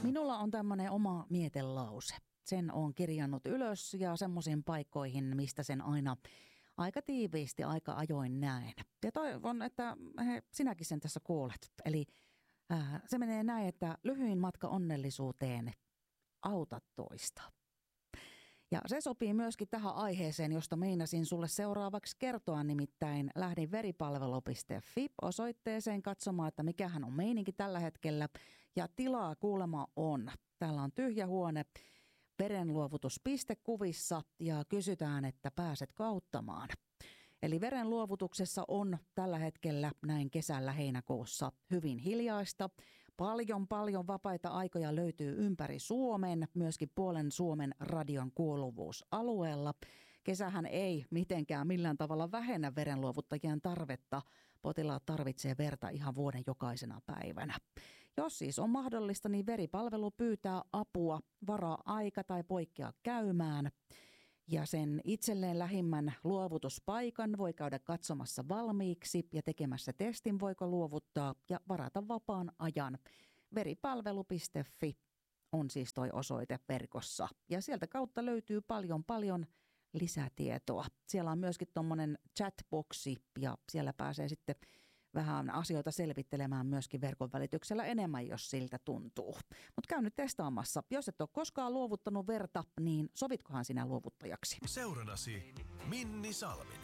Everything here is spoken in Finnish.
Minulla on tämmöinen oma mietelause. Sen on kirjannut ylös ja semmoisiin paikkoihin, mistä sen aika tiiviisti, aika ajoin näen. Ja toivon, että sinäkin sen tässä kuulet. Eli se menee näin, että lyhyin matka onnellisuuteen, auta toista. Ja se sopii myöskin tähän aiheeseen, josta meinasin sulle seuraavaksi kertoa, nimittäin lähdin veripalvelu.fi osoitteeseen katsomaan, että mikähän on meininki tällä hetkellä. Ja tilaa kuulemma on. Täällä on tyhjä huone verenluovutuspiste kuvissa ja kysytään, että pääsetkö auttamaan. Eli verenluovutuksessa on tällä hetkellä näin kesällä heinäkuussa hyvin hiljaista. Paljon vapaita aikoja löytyy ympäri Suomen, myöskin puolen Suomen radion kuuluvuusalueella. Kesähän ei mitenkään millään tavalla vähennä verenluovuttajien tarvetta. Potilaat tarvitsee verta ihan vuoden jokaisena päivänä. Jos siis on mahdollista, niin veripalvelu pyytää apua, varaa aika tai poikkea käymään. Ja sen itselleen lähimmän luovutuspaikan voi käydä katsomassa valmiiksi ja tekemässä testin, voiko luovuttaa ja varata vapaan ajan. Veripalvelu.fi on siis toi osoite verkossa ja sieltä kautta löytyy paljon lisätietoa. Siellä on myöskin tommonen chatboksi ja siellä pääsee sitten vähän asioita selvittelemään myöskin verkon välityksellä enemmän, jos siltä tuntuu. Mutta käy nyt testaamassa. Jos et ole koskaan luovuttanut verta, niin sovitkohan sinä luovuttajaksi? Seurannasi Minni Salminen.